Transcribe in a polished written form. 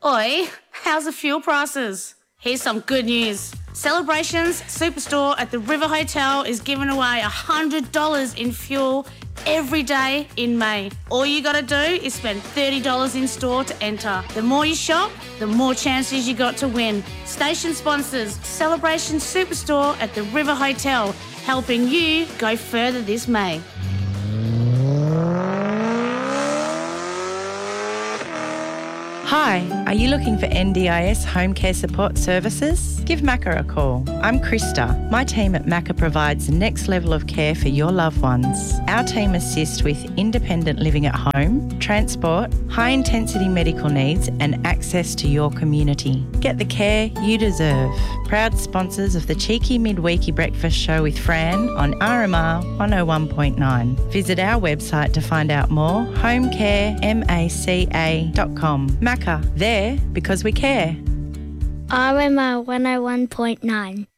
Oi, how's the fuel prices? Here's some good news. Celebrations Superstore at the River Hotel is giving away $100 in fuel every day in May. All you got to do is spend $30 in store to enter. The more you shop, the more chances you got to win. Station sponsors Celebration Superstore at the River Hotel, helping you go further this May. Hi, are you looking for NDIS home care support services? Give Macca a call. I'm Krista. My team at Macca provides the next level of care for your loved ones. Our team assists with independent living at home, transport, high-intensity medical needs and access to your community. Get the care you deserve. Proud sponsors of the Cheeky Midweeky Breakfast Show with Fran on RMR 101.9. Visit our website to find out more, homecaremaca.com. Macca, there because we care. RMR 101.9.